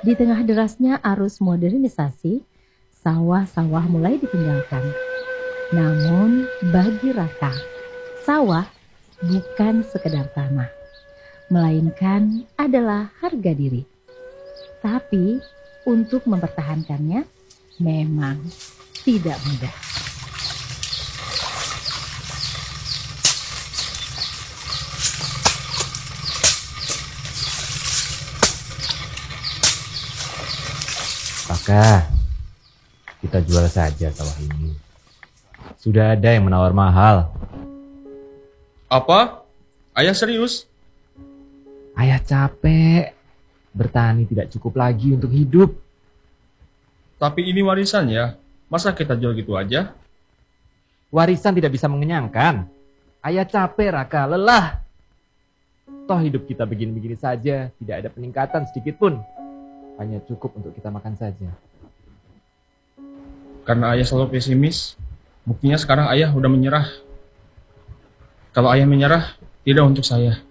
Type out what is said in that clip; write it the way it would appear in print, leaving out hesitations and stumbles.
Di tengah derasnya arus modernisasi, sawah-sawah mulai ditinggalkan. Namun bagi Raka, sawah bukan sekedar tanah, melainkan adalah harga diri. Tapi untuk mempertahankannya memang tidak mudah. Raka, kita jual saja sawah ini. Sudah ada yang menawar mahal. Apa? Ayah serius? Ayah capek. Bertani tidak cukup lagi untuk hidup. Tapi ini warisan ya. Masa kita jual gitu aja? Warisan tidak bisa mengenyangkan. Ayah capek, Raka, lelah. Toh hidup kita begini-begini saja, tidak ada peningkatan sedikit pun. Hanya cukup untuk kita makan saja. Karena ayah selalu pesimis, buktinya sekarang ayah udah menyerah. Kalau ayah menyerah, tidak untuk saya.